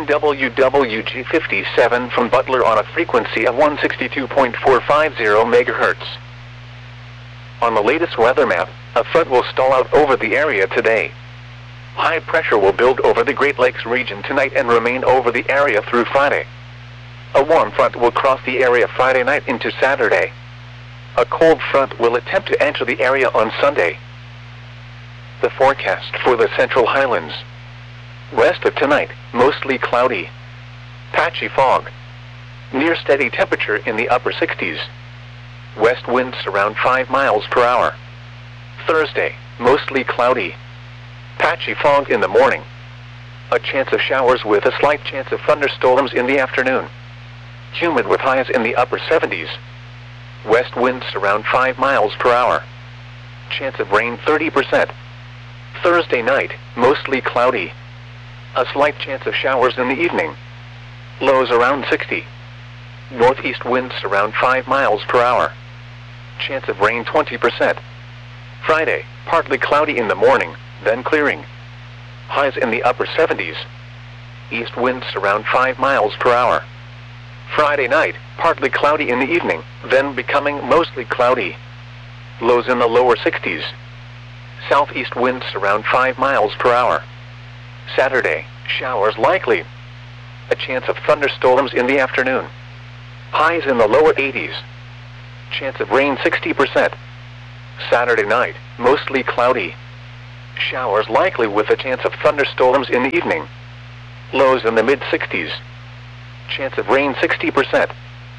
A: WWG57 from Butler on a frequency of 162.450 MHz. On the latest weather map, a front will stall out over the area today. High pressure will build over the Great Lakes region tonight and remain over the area through Friday. A warm front will cross the area Friday night into Saturday. A cold front will attempt to enter the area on Sunday. The forecast for the Central Highlands. Rest of tonight, mostly cloudy. Patchy fog. Near steady temperature in the upper 60s. West winds around 5 miles per hour. Thursday, mostly cloudy. Patchy fog in the morning. A chance of showers with a slight chance of thunderstorms in the afternoon. Humid with highs in the upper 70s. West winds around 5 miles per hour. Chance of rain 30%. Thursday night, mostly cloudy. A slight chance of showers in the evening. Lows around 60. Northeast winds around 5 miles per hour. Chance of rain 20%. Friday, partly cloudy in the morning, then clearing. Highs in the upper 70s. East winds around 5 miles per hour. Friday night, partly cloudy in the evening, then becoming mostly cloudy. Lows in the lower 60s. Southeast winds around 5 miles per hour. Saturday, showers likely. A chance of thunderstorms in the afternoon. Highs in the lower 80s. Chance of rain 60%. Saturday night, mostly cloudy. Showers likely with a chance of thunderstorms in the evening. Lows in the mid-60s. Chance of rain 60%.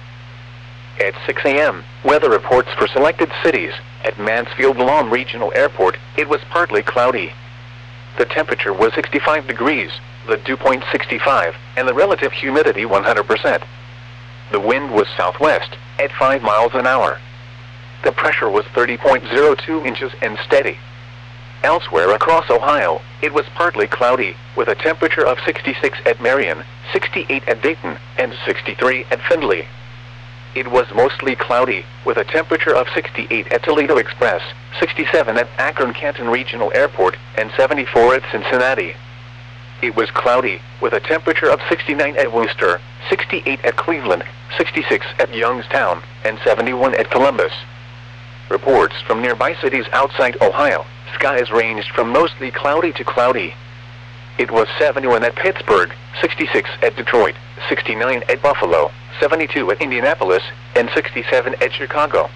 A: At 6 a.m., weather reports for selected cities. At Mansfield-Lom Regional Airport, it was partly cloudy. The temperature was 65 degrees, the dew point 65, and the relative humidity 100%. The wind was southwest, at 5 miles an hour. The pressure was 30.02 inches and steady. Elsewhere across Ohio, it was partly cloudy, with a temperature of 66 at Marion, 68 at Dayton, and 63 at Findlay. It was mostly cloudy, with a temperature of 68 at Toledo Express, 67 at Akron-Canton Regional Airport, and 74 at Cincinnati. It was cloudy, with a temperature of 69 at Worcester, 68 at Cleveland, 66 at Youngstown, and 71 at Columbus. Reports from nearby cities outside Ohio, skies ranged from mostly cloudy to cloudy. It was 71 at Pittsburgh, 66 at Detroit, 69 at Buffalo, 72 at Indianapolis, and 67 at Chicago.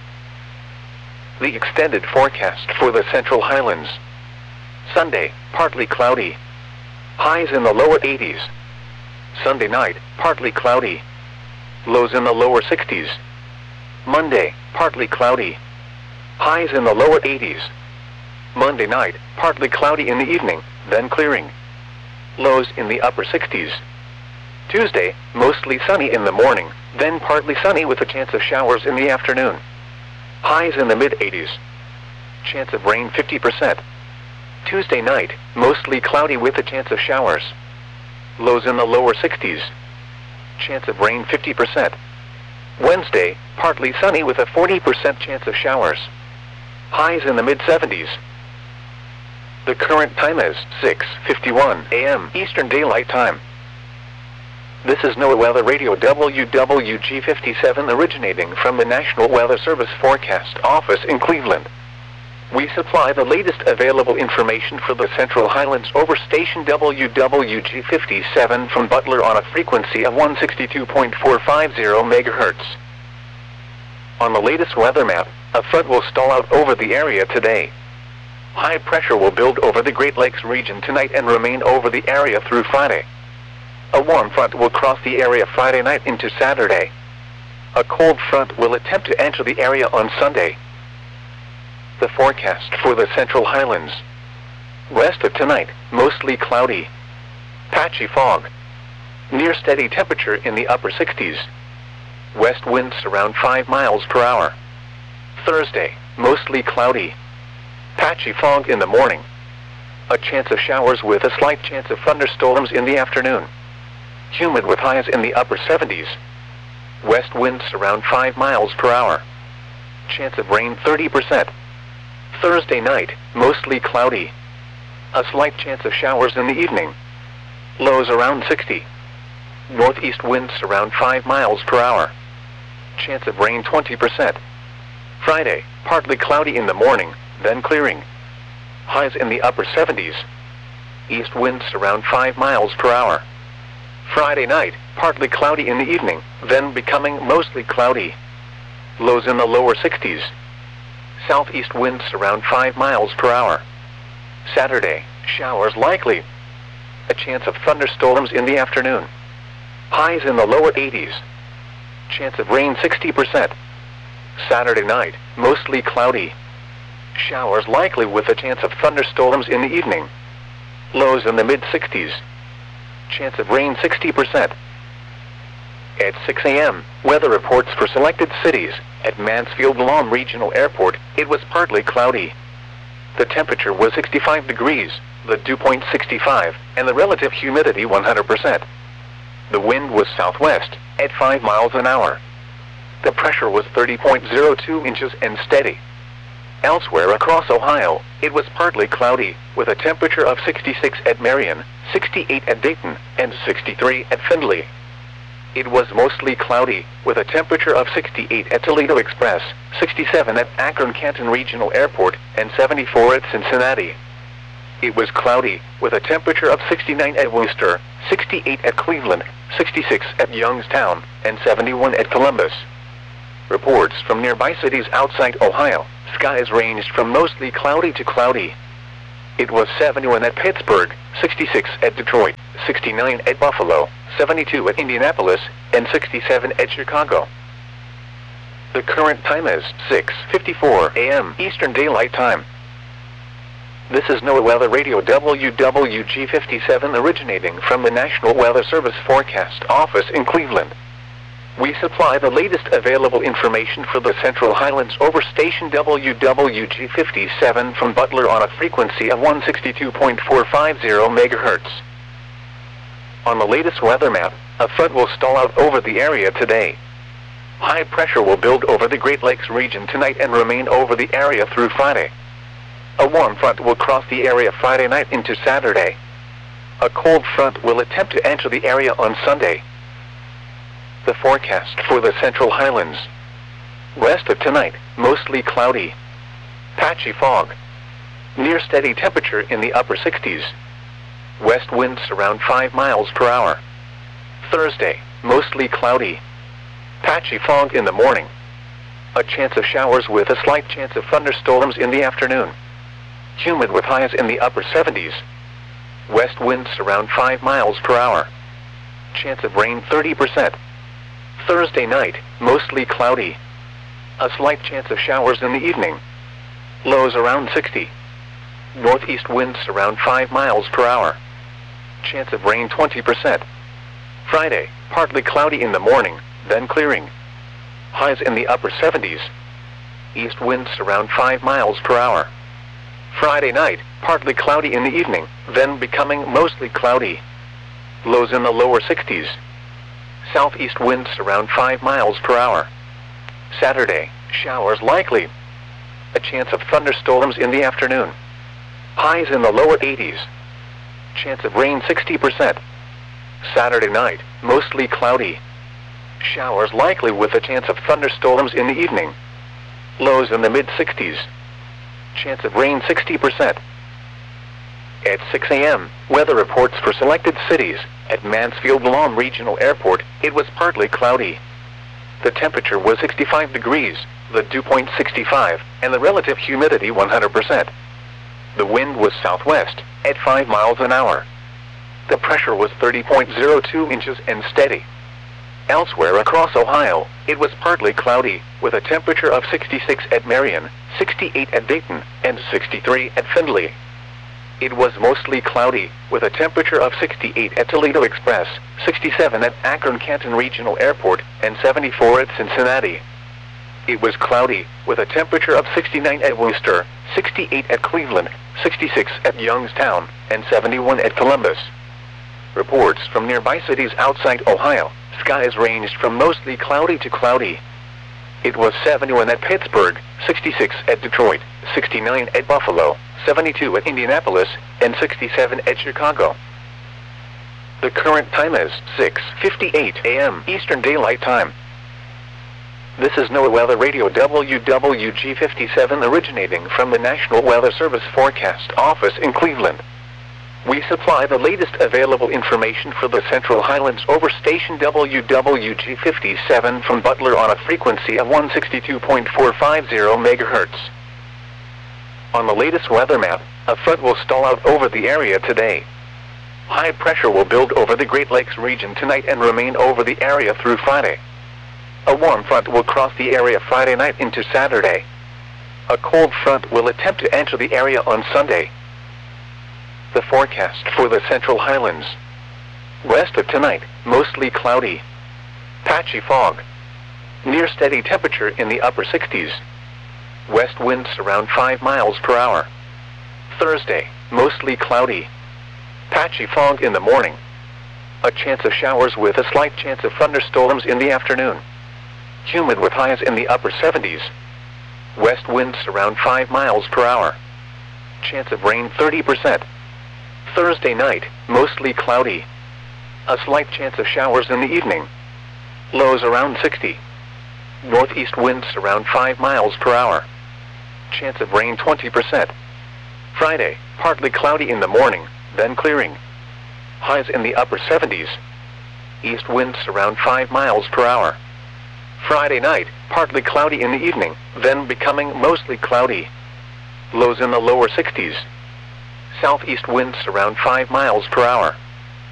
A: The extended forecast for the Central Highlands. Sunday, partly cloudy. Highs in the lower 80s. Sunday night, partly cloudy. Lows in the lower 60s. Monday, partly cloudy. Highs in the lower 80s. Monday night, partly cloudy in the evening, then clearing. Lows in the upper 60s. Tuesday, mostly sunny in the morning, then partly sunny with a chance of showers in the afternoon. Highs in the mid-80s. Chance of rain 50%. Tuesday night, mostly cloudy with a chance of showers. Lows in the lower 60s. Chance of rain 50%. Wednesday, partly sunny with a 40% chance of showers. Highs in the mid-70s. The current time is 6:51 a.m. Eastern Daylight Time. This is NOAA Weather Radio WWG57 originating from the National Weather Service Forecast Office in Cleveland. We supply the latest available information for the Central Highlands over station WWG57 from Butler on a frequency of 162.450 MHz. On the latest weather map, a front will stall out over the area today. High pressure will build over the Great Lakes region tonight and remain over the area through Friday. A warm front will cross the area Friday night into Saturday. A cold front will attempt to enter the area on Sunday. The forecast for the Central Highlands. West of tonight, mostly cloudy. Patchy fog. Near steady temperature in the upper 60s. West winds around 5 miles per hour. Thursday, mostly cloudy. Patchy fog in the morning. A chance of showers with a slight chance of thunderstorms in the afternoon. Humid with highs in the upper 70s. West winds around 5 miles per hour. Chance of rain 30%. Thursday night, mostly cloudy. A slight chance of showers in the evening. Lows around 60. Northeast winds around 5 miles per hour. Chance of rain 20%. Friday, partly cloudy in the morning, then clearing. Highs in the upper 70s. East winds around 5 miles per hour. Friday night, partly cloudy in the evening, then becoming mostly cloudy. Lows in the lower 60s. Southeast winds around 5 miles per hour. Saturday, showers likely. A chance of thunderstorms in the afternoon. Highs in the lower 80s. Chance of rain 60%. Saturday night, mostly cloudy. Showers likely with a chance of thunderstorms in the evening. Lows in the mid-60s. Chance of rain 60%. At 6 a.m., weather reports for selected cities. At Mansfield-Lom Regional Airport, it was partly cloudy. The temperature was 65 degrees, the dew point 65, and the relative humidity 100%. The wind was southwest, at 5 miles an hour. The pressure was 30.02 inches and steady. Elsewhere across Ohio, it was partly cloudy, with a temperature of 66 at Marion, 68 at Dayton, and 63 at Findlay. It was mostly cloudy, with a temperature of 68 at Toledo Express, 67 at Akron-Canton Regional Airport, and 74 at Cincinnati. It was cloudy, with a temperature of 69 at Worcester, 68 at Cleveland, 66 at Youngstown, and 71 at Columbus. Reports from nearby cities outside Ohio, skies ranged from mostly cloudy to cloudy. It was 71 at Pittsburgh, 66 at Detroit, 69 at Buffalo, 72 at Indianapolis, and 67 at Chicago. The current time is 6:54 a.m. Eastern Daylight Time. This is NOAA Weather Radio WWG57 originating from the National Weather Service Forecast Office in Cleveland. We supply the latest available information for the Central Highlands over station WWG57 from Butler on a frequency of 162.450 MHz. On the latest weather map, a front will stall out over the area today. High pressure will build over the Great Lakes region tonight and remain over the area through Friday. A warm front will cross the area Friday night into Saturday. A cold front will attempt to enter the area on Sunday. The forecast for the Central Highlands. West of tonight, mostly cloudy. Patchy fog. Near steady temperature in the upper 60s. West winds around 5 miles per hour. Thursday, mostly cloudy. Patchy fog in the morning. A chance of showers with a slight chance of thunderstorms in the afternoon. Humid with highs in the upper 70s. West winds around 5 miles per hour. Chance of rain 30%. Thursday night, mostly cloudy. A slight chance of showers in the evening. Lows around 60. Northeast winds around 5 miles per hour. Chance of rain 20%. Friday, partly cloudy in the morning, then clearing. Highs in the upper 70s. East winds around 5 miles per hour. Friday night, partly cloudy in the evening, then becoming mostly cloudy. Lows in the lower 60s. Southeast winds around 5 miles per hour. Saturday, showers likely. A chance of thunderstorms in the afternoon. Highs in the lower 80s. Chance of rain 60%. Saturday night, mostly cloudy. Showers likely with a chance of thunderstorms in the evening. Lows in the mid-60s. Chance of rain 60%. At 6 a.m., weather reports for selected cities. At Mansfield Lawn Regional Airport, it was partly cloudy. The temperature was 65 degrees, the dew point 65, and the relative humidity 100%. The wind was southwest, at 5 miles an hour. The pressure was 30.02 inches and steady. Elsewhere across Ohio, it was partly cloudy, with a temperature of 66 at Marion, 68 at Dayton, and 63 at Findlay. It was mostly cloudy, with a temperature of 68 at Toledo Express, 67 at Akron-Canton Regional Airport, and 74 at Cincinnati. It was cloudy, with a temperature of 69 at Worcester, 68 at Cleveland, 66 at Youngstown, and 71 at Columbus. Reports from nearby cities outside Ohio, skies ranged from mostly cloudy to cloudy. It was 71 at Pittsburgh, 66 at Detroit, 69 at Buffalo, 72 at Indianapolis, and 67 at Chicago. The current time is 6:58 a.m. Eastern Daylight Time. This is NOAA Weather Radio WWG57 originating from the National Weather Service Forecast Office in Cleveland. We supply the latest available information for the Central Highlands over station WWG57 from Butler on a frequency of 162.450 MHz. On the latest weather map, a front will stall out over the area today. High pressure will build over the Great Lakes region tonight and remain over the area through Friday. A warm front will cross the area Friday night into Saturday. A cold front will attempt to enter the area on Sunday. The forecast for the Central Highlands. West of tonight, mostly cloudy. Patchy fog. Near steady temperature in the upper 60s. West winds around 5 miles per hour. Thursday, mostly cloudy. Patchy fog in the morning. A chance of showers with a slight chance of thunderstorms in the afternoon. Humid with highs in the upper 70s. West winds around 5 miles per hour. Chance of rain 30%. Thursday night, mostly cloudy. A slight chance of showers in the evening. Lows around 60. Northeast winds around 5 miles per hour. Chance of rain 20%. Friday, partly cloudy in the morning, then clearing. Highs in the upper 70s. East winds around 5 miles per hour. Friday night, partly cloudy in the evening, then becoming mostly cloudy. Lows in the lower 60s. Southeast winds around 5 miles per hour.